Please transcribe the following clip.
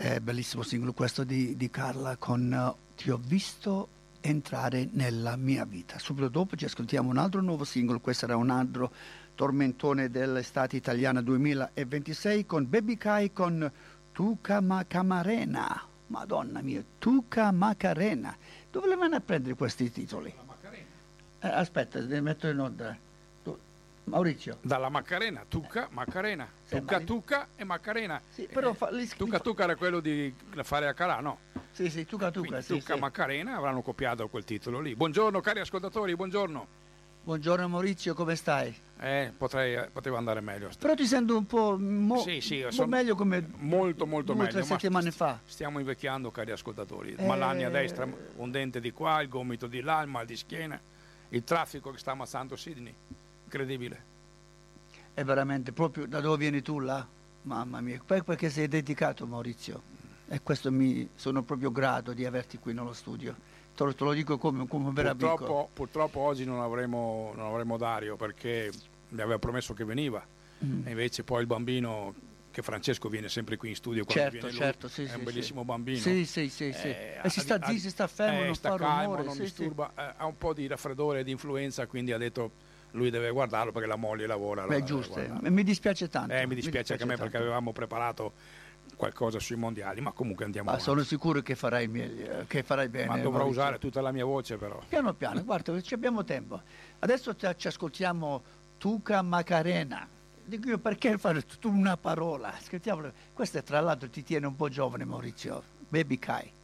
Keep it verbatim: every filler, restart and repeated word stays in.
È bellissimo singolo questo di, di Carla con uh, Ti ho visto entrare nella mia vita. Subito dopo ci ascoltiamo un altro nuovo singolo, questo era un altro tormentone dell'estate italiana duemilaventisei con Baby Kai con Tuca Macarena. Madonna mia, Tuca Macarena. Dove le vanno a prendere questi titoli? La Macarena. Eh, aspetta, devi mettere in onda. Maurizio. Dalla Macarena, Tuca, Macarena, Sì, Tuca, ma- Tuca e Macarena. Sì, però Eh, fa- li- Tuca, Tuca era quello di fare a Calà, no? Sì, sì, Tuca Tuca. Quindi Sì, Tuca, sì. Macarena avranno copiato quel titolo lì. Buongiorno cari ascoltatori, buongiorno. Buongiorno Maurizio, come stai? Eh, potrei, poteva andare meglio. Però ti sento un po', mo- Sì, sì, un po' sono meglio come molto molto due o meglio. tre ma settimane st- fa. Stiamo invecchiando cari ascoltatori. Eh. Malanni a destra, un dente di qua, il gomito di là, il mal di schiena, il traffico che sta ammazzando Sydney. Incredibile. È veramente proprio da dove vieni tu là? Mamma mia, poi perché sei dedicato Maurizio e questo mi sono proprio grato di averti qui nello studio. Te lo, te lo dico come, come un vero amico. Purtroppo, purtroppo oggi non avremo, non avremo Dario perché mi aveva promesso che veniva Mm. e invece poi il bambino, che Francesco viene sempre qui in studio quando Certo, viene lui, certo, sì, è sì, un sì. bellissimo bambino. Sì, sì, sì, sì. Eh, E si ha- sta ha- zitto, si sta fermo, eh, non sta fa calmo, rumore. non Sì, sì. disturba, eh, ha un po' di raffreddore e di influenza, quindi ha detto lui deve guardarlo perché la moglie lavora. Beh, allora giusto, deve eh. guardarlo. mi dispiace tanto. Eh, mi dispiace anche a me tanto. perché avevamo preparato qualcosa sui mondiali, ma comunque andiamo Ma avanti. sono sicuro che farai meglio, che farai bene. Ma dovrò Maurizio. usare tutta la mia voce però. Piano piano, guarda, ci abbiamo tempo. Adesso ci ci ascoltiamo Tuca Macarena. Dico io perché fare tutta una parola? Ascoltiamolo. Questo tra l'altro ti tiene un po' giovane Maurizio. Baby Kai.